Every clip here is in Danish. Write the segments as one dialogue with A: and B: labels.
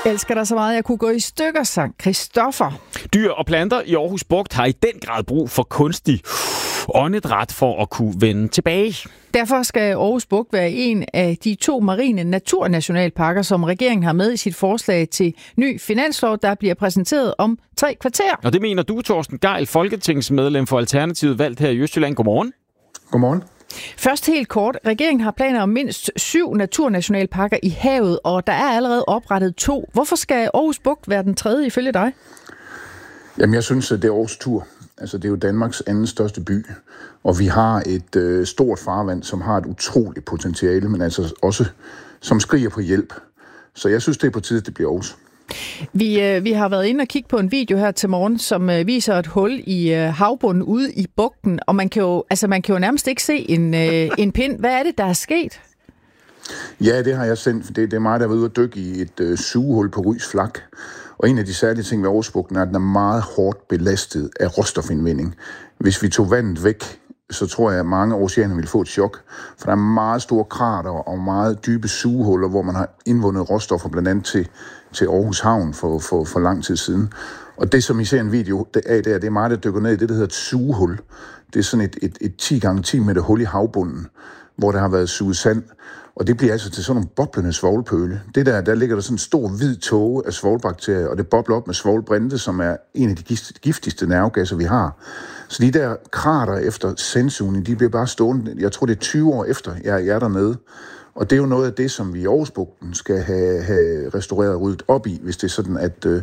A: Elsker dig så meget, jeg kunne gå i stykker, sang Christoffer.
B: Dyr og planter i Aarhus Bugt har i den grad brug for kunstig åndedræt for at kunne vende tilbage.
A: Derfor skal Aarhus Bugt være en af de 2 marine naturnationalparker, som regeringen har med i sit forslag til ny finanslov, der bliver præsenteret om 3 kvarter.
B: Og det mener du, Torsten Gejl, folketingsmedlem for Alternativet, valgt her i Østjylland. Godmorgen.
C: Godmorgen.
A: Først helt kort. Regeringen har planer om mindst 7 naturnationalparker i havet, og der er allerede oprettet 2. Hvorfor skal Aarhus Bugt være den 3. ifølge dig?
C: Jamen, jeg synes, at det er Aarhus tur. Altså, det er jo Danmarks anden største by, og vi har et stort farvand, som har et utroligt potentiale, men altså også som skriger på hjælp. Så jeg synes, det er på tide, at det bliver Aarhus.
A: Vi har været inde og kigge på en video her til morgen, som viser et hul i havbunden ude i bugten, og man kan jo nærmest ikke se en pind. Hvad er det, der er sket?
C: Ja, det har jeg sendt. Det er mig, der har været ude og dykke i et sugehul på Rys Flak. Og en af de særlige ting ved Aarhusbugten er, at den er meget hårdt belastet af råstofindvinding. Hvis vi tog vandet væk, så tror jeg, at mange oceaner ville få et chok. For der er meget store krater og meget dybe sugehuller, hvor man har indvundet råstoffer blandt andet til Aarhus Havn for lang tid siden. Og det, som I ser en video af, det er mig, der dykker ned i det, der hedder et sugehul. Det er sådan et 10x10 meter hul i havbunden, hvor der har været suget sand. Og det bliver altså til sådan nogle boblende svovlpøle. Der ligger der sådan en stor hvid tåge af svovlbakterier, og det bobler op med svovlbrinte, som er en af de giftigste nervegasser, vi har. Så de der krater efter sandsugning, de bliver bare stående. Jeg tror, det er 20 år efter, jeg er dernede. Og det er jo noget af det, som vi i Aarhusbugten skal have restaureret og ryddet op i, hvis det er sådan,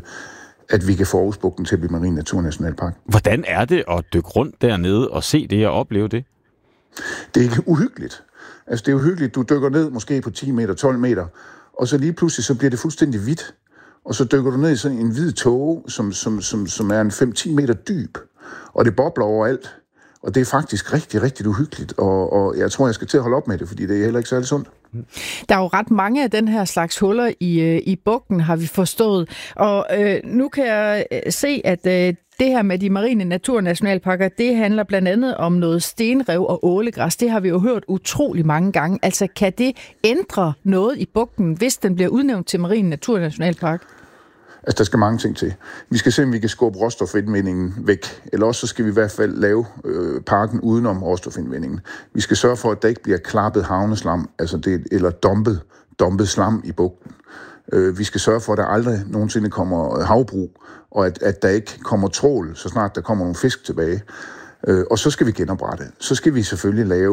C: at vi kan få Aarhusbugten til at blive marin naturnationalpark.
B: Hvordan er det at dykke rundt dernede og se det og opleve det?
C: Det er ikke uhyggeligt. Altså, det er jo hyggeligt, du dykker ned måske på 10 meter, 12 meter, og så lige pludselig så bliver det fuldstændig hvidt. Og så dykker du ned i sådan en hvid tåge, som er en 5-10 meter dyb, og det bobler overalt. Og det er faktisk rigtig, rigtig uhyggeligt, og jeg tror, jeg skal til at holde op med det, fordi det er heller ikke særlig sundt.
A: Der er jo ret mange af den her slags huller i bugten, har vi forstået. Og nu kan jeg se, at det her med de marine naturnationalparker, det handler blandt andet om noget stenrev og ålegræs. Det har vi jo hørt utrolig mange gange. Altså, kan det ændre noget i bugten, hvis den bliver udnævnt til marine naturnationalpark?
C: Altså, der skal mange ting til. Vi skal se, om vi kan skubbe råstofindvindingen væk. Eller også så skal vi i hvert fald lave parken udenom råstofindvindingen. Vi skal sørge for, at der ikke bliver klappet havneslam, eller dumpet slam i bugten. Vi skal sørge for, at der aldrig nogensinde kommer havbrug, og at der ikke kommer trål, så snart der kommer nogle fisk tilbage. Og så skal vi genoprette. Så skal vi selvfølgelig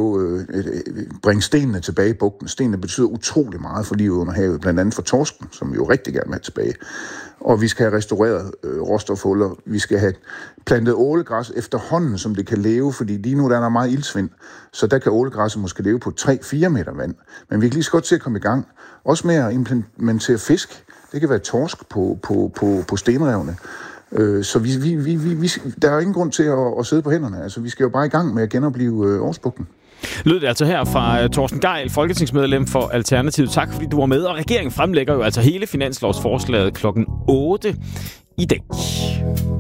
C: bringe stenene tilbage i bugten. Stenene betyder utrolig meget for livet under havet, blandt andet for torsken, som vi jo rigtig gerne vil have tilbage. Og vi skal have restaureret råstofhuller. Vi skal have plantet ålegræs efterhånden, som det kan leve, fordi lige nu der er meget iltsvind. Så der kan ålegræsset måske leve på 3-4 meter vand. Men vi kan lige så godt til at komme i gang. Også med at implementere fisk. Det kan være torsk på stenrevne. Så der er jo ingen grund til at sidde på hænderne. Altså, vi skal jo bare i gang med at genopleve Aarhusbugten.
B: Lød det altså her fra Torsten Gejl, folketingsmedlem for Alternativet. Tak fordi du var med, og regeringen fremlægger jo altså hele finanslovsforslaget klokken 8 i dag.